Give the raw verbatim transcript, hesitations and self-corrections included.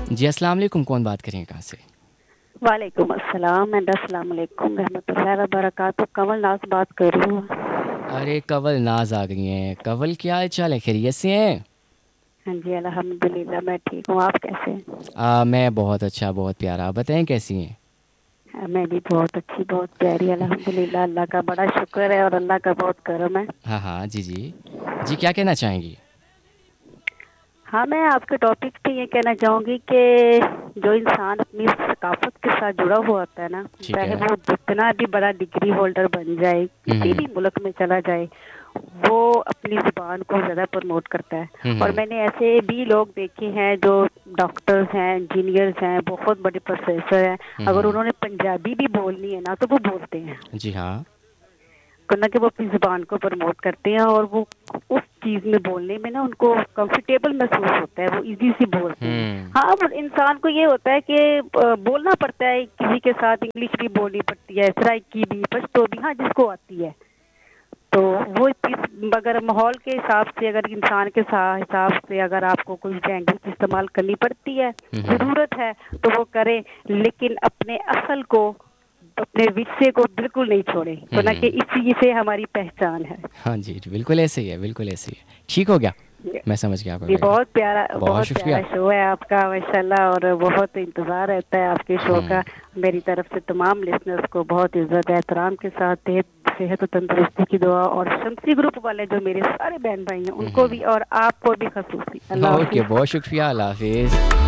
جی السلام علیکم، کون بات کریں کہاں سے؟ وعلیکم السلام اینڈ السلام علیکم رحمۃ اللہ وبرکاتہ، کمل ناز بات کر رہی ہوں۔ ارے کنول ناز آ گئی ہیں۔ کنول کیا حال چال ہے، خیریت سے ہیں؟ ہاں جی الحمد للہ میں ٹھیک ہوں، آپ کیسے ہیں؟ آ, میں بہت اچھا، بہت پیارا، آپ بتائیں کیسی ہیں؟ میں بھی بہت اچھی، بہت پیاری، الحمد للہ، اللہ کا بڑا شکر ہے اور اللہ کا بہت کرم ہے۔ ہاں ہاں جی جی جی کیا کہنا چاہیں گی؟ ہاں میں آپ کے ٹاپک پہ یہ کہنا چاہوں گی کہ جو انسان اپنی ثقافت کے ساتھ جڑا ہوا ہوتا ہے نا، ٹھیک چاہے ہے۔ وہ جتنا بھی بڑا ڈگری ہولڈر بن جائے، کسی ہوں بھی ملک میں چلا جائے، وہ اپنی زبان کو زیادہ پروموٹ کرتا ہے۔ ہوں اور ہوں میں نے ایسے بھی لوگ دیکھے ہیں جو ڈاکٹرز ہیں، انجینئرز ہیں، بہت بڑے پروفیسر ہیں، ہوں اگر ہوں انہوں نے پنجابی بھی بولنی ہے نا تو وہ بولتے ہیں، جی ہاں۔ کرنا کہ وہ اپنی زبان کو پروموٹ کرتے ہیں، اور وہ اس چیز میں بولنے میں نا ان کو کمفرٹیبل محسوس ہوتا ہے، وہ ایزی سے بولتے ہیں۔ ہوں ہاں انسان کو یہ ہوتا ہے کہ بولنا پڑتا ہے، کسی کے ساتھ انگلش بھی بولنی پڑتی ہے، سرائکی بھی، پشتو بھی، ہاں جس کو آتی ہے تو وہ چیز، مگر ماحول کے حساب سے، اگر انسان کے حساب سے اگر آپ کو کوئی لینگویج استعمال کرنی پڑتی ہے، ہوں ہوں ضرورت ہے تو وہ کریں، لیکن اپنے اصل کو، اپنے ورثے کو بالکل نہیں چھوڑے، ہوں ورنہ کہ ہوں اسی سے ہماری پہچان ہے۔ ہاں جی جی، بالکل ایسے ہی ہے، بالکل ایسے ہی ہے۔ ٹھیک ہو گیا، میں سمجھ گیا آپ کا یہ کہنا۔ بہت پیارا، بہت بہت شکریہ۔ پیارا شو ہے آپ کا ماشاء اللہ، اور بہت انتظار رہتا ہے آپ کے شو ہوں کا۔ میری طرف سے تمام لسنرز کو بہت عزت احترام کے ساتھ صحت و تندرستی کی دعا، اور شمسی گروپ والے جو میرے سارے بہن بھائی ہیں ان ہوں کو ہوں بھی اور آپ کو بھی خصوصی اللہ اوکے، حافظ۔ بہت شکریہ، اللہ حافظ۔